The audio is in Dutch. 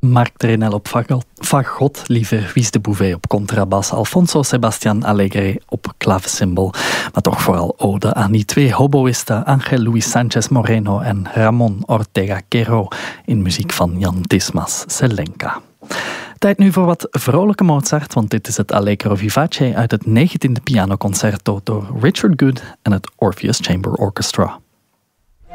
Marc Trenel op fagot, lieve Wies de Bouvet op contrabas, Alfonso Sebastián Alegre op klavecimbal, maar toch vooral ode aan die twee hoboïsten Ángel Luis Sánchez Moreno en Ramón Ortega Quero in muziek van Jan Dismas Zelenka. Tijd nu voor wat vrolijke Mozart, want dit is het Allegro Vivace uit het 19e pianoconcerto door Richard Good en het Orpheus Chamber Orchestra.